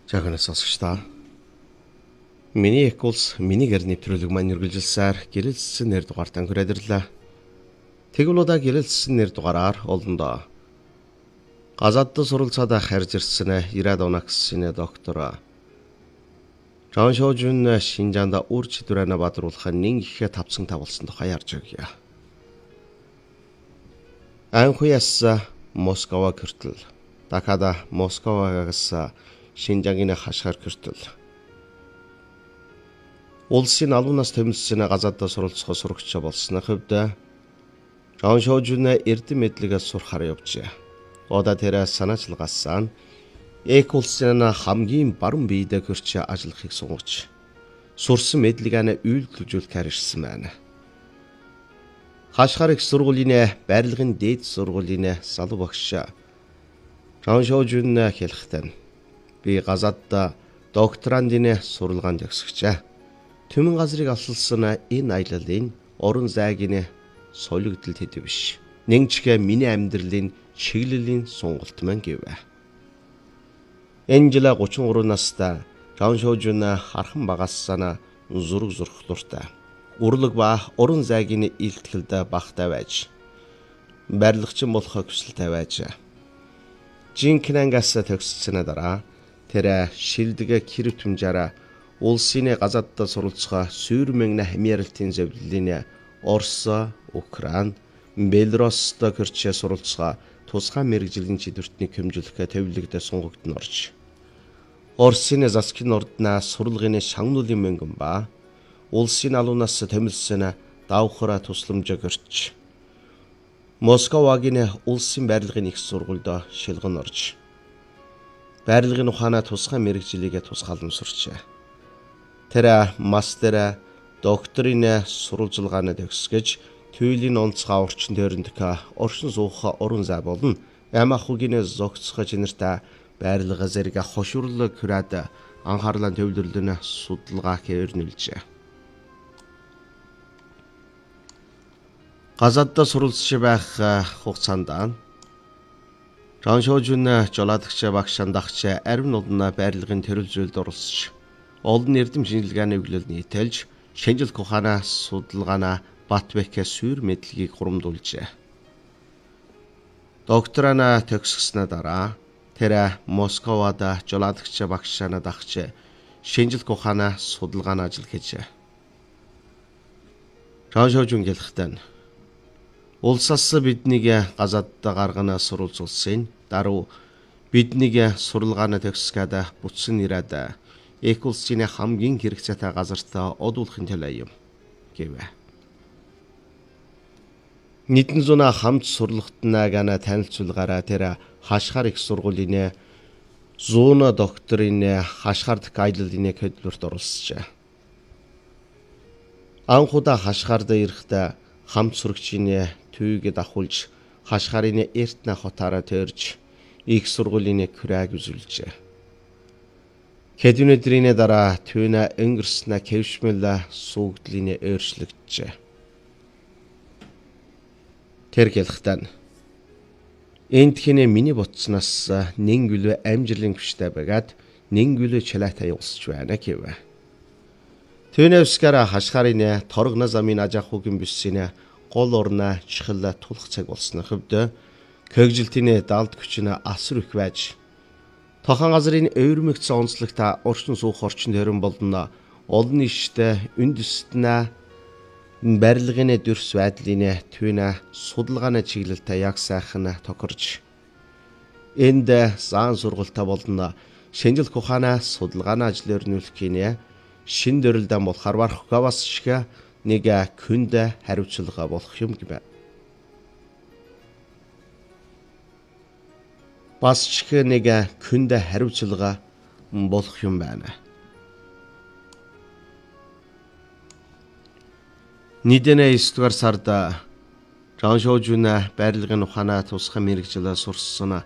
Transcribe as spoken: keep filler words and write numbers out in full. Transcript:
Жаахан сонсогчдоо. Миний их улс миний гэр нэвтрүүлэг маань үргэлжилсээр гэрэлсэн нэр дугаартан хүрээдэрлээ. Тэгвэл удаа гэрэлсэн нэр дугаараар олондоо. Газадд суралцаад харж ирсэн ирээд онагсын доктор. Жан Шожун Шинжаанда үр чидвэрэнэ бадруулах нэг их тавцсан тавлсан тухай ярьж өгье. Анхуяс Москва гэртэл. Дахада Москвагаас Шинжаагийн хашгаар гэртэл. Улсын алуунаас тэмэлсэн газадд суралцах сурагч болсон хувьд Жан Шожун эрдэм мэдлэгээс сурахаар явжээ. Ода тэр санаачлагаасаа эк улсын хамгийн баруун биедээ гэрч ажиллахыг сунгаж сурсан мэдлэгээ үйлдвэрлэхээр ирсэн байна. Хашгаар их сургуулийн байрлагын дээд сургуулийн залуу багш Жан Шожун хэлэхдээ би газадд докторантын суралгаанд төгсгчээ. Түмэн газрыг авсалсан энэ аялалын орон зайгийн солигдол хэд биш. Нэгчгээ миний амьдралын чиглэлийн сонголт маань гэвэ. Энэ жил гучин гурван настай Жан Шожун хархан багассана зураг зурхлууртай. Урлаг ба орон зайгийн илтгэлд багтай байж барилгачин болох хүсэлтэй байж жинкнангаас төгссөн дараа тэр шилдэг хэрэг түмжаараа улсын газадд суралцах сүйрмэн хамааралтын зөвлөлийн Орос, Украин, Белоруст гэрч суралцах тусгай мэрэгжлийн чидвэртний хэмжүүлэх төвлөгдө сунгагдсан орж. Оросын заскин ордна сурлагын шагнуулын мөнгөн ба улсын алуунаас томилсон давхар тусламж гэрч. Москвагийн улсын байрлагын их сургуульд шилгэн орж. Байрлагын ухаанаа тусгай мэрэгжлийг тусгаалмсарчээ. Тэр мастер докторийн сурвалжлагаанд төгсгөж төвлийн онцгой орчин тойронд оршин суух орон зай болон ямахугийн зогцох чинэртэй байрлага зэрэг хошуурлаг хүрээд анхаарлаа төвлөрлөн судалгаа хэрнүүлжээ. Газадд суралцж байх хугацаанд Жан Шожун жолоодогч багш дагч арвин олон байрлагын төрөл зүйлд оролцож олон эрдэм шинжилгээний өглөөл нийтэлж шинжилх ухаанаа судалгаанаа Батбек сүйр мэдлэгийг хурамдуулжээ. Докторана төгсгснээ дараа тэр Москвад жолоодогч багшаа дагч шинжилх ухаанаа судалгааны ажил хийжээ. Жан Шожун хэлэхдээ улсаас биднийг газадд гаргана сурвалжуулсан даруй биднийг суралгааны төгсгээд бүтсэн ирээд эк улсын хамгийн хэрэгцээтэй газарт одуулахын төлөө юм гэвэ. Нийтэн зуна хамт сурлагтнаг ана танилцуулгаараа тэр хашгаар их сургуулийн зүүн докторийн хашгаар дэх аяллалын хөтөлбөрт оролцжээ. Анхудаа хашгаард ирэхдээ хамт сурагчийн төвийг давхулж хашгарын эртнэ хотаараа төрж их сургуулийн күрээг үзүүлжээ. Хэдэн өдрийн дараа түүнэ өнгөрснө кэвшмэл суугдлын өөрчлөгдөжээ. Тэр хэлэхдээ энд хинэ миний ботсноос нэнгүлэ амжилын хүчтэй байгаад нэнгүлэ чалаатай явуулж байна гэвэ. Түүнэвскара хашгарын торгно замын ажахугийн бүссийн гол орна чихэл тулах цаг болсон хувьд кэгжилтийн далд хүч нь асар их байж тохон газрын өвөрмөгц онцлогт орчин суух орчин тойрон болно олон нийттэй үндэстнэ барилгын дөрс байдлын түүнэ судалгааны чиглэлтэй яг сайхан тохирж энд заан сургалтаа болно шинжилх ухаанаа судалгааны ажил өрнүүлэхийн шин дөрөлдөн болохоор барахгүй бас шиг нэг хүнд хариуцлага болох юм гэвэ. Бас ч нэг хүнд хариуцлага болох юм байна. Нийтнээ эсдүгээр сард Жан Шожун байрлагын ухаанаа тусгай мэрэгжил сурсан